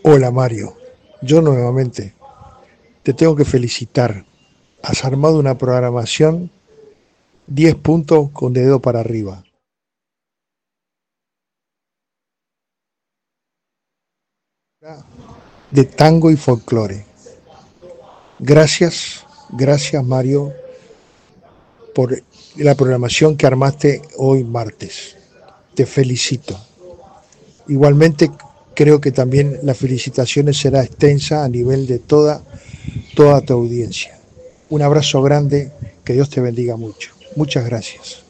Hola Mario, yo nuevamente te tengo que felicitar. Has armado una programación 10 puntos con dedo para arriba, de tango y folclore. Gracias Mario por la programación que armaste hoy martes. Te felicito. Igualmente creo que también las felicitaciones será extensa a nivel de toda tu audiencia. Un abrazo grande, que Dios te bendiga mucho. Muchas gracias.